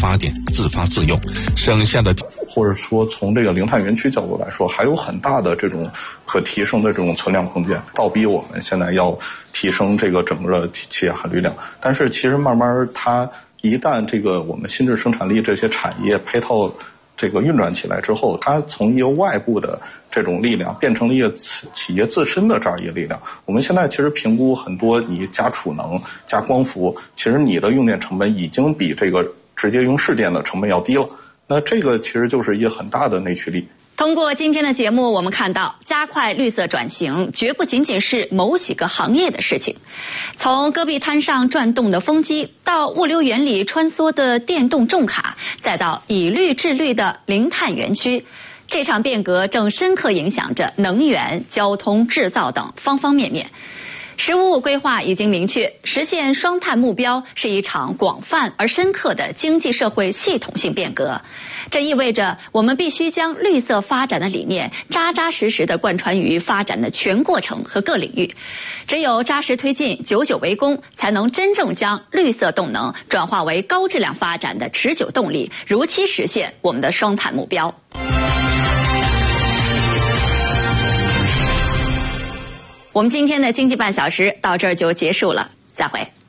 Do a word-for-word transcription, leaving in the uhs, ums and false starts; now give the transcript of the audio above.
发电、自发自用，省下的或者说从这个零碳园区角度来说，还有很大的这种可提升的这种存量空间，倒逼我们现在要提升这个整个企业含氯量。但是其实慢慢它一旦这个我们新质生产力这些产业配套这个运转起来之后，它从一个外部的这种力量变成了一个企业自身的这样一个力量。我们现在其实评估很多，你加储能、加光伏，其实你的用电成本已经比这个直接用市电的成本要低了。那这个其实就是一个很大的内驱力。 通过今天的节目，我们看到加快绿色转型绝不仅仅是某几个行业的事情。从戈壁滩上转动的风机，到物流园里穿梭的电动重卡，再到以绿治绿的零碳园区，这场变革正深刻影响着能源、交通、制造等方方面面。实务规划已经明确，实现双碳目标是一场广泛而深刻的经济社会系统性变革。这意味着我们必须将绿色发展的理念扎扎实实地贯穿于发展的全过程和各领域。只有扎实推进、久久为功，才能真正将绿色动能转化为高质量发展的持久动力，如期实现我们的双碳目标。我们今天的经济半小时到这儿就结束了，再会。